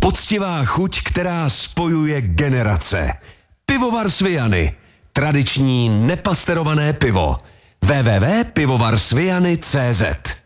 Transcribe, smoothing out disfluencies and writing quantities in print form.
Poctivá chuť, která spojuje generace. Pivovar Svijany. Tradiční nepasterované pivo. www.pivovarsvijany.cz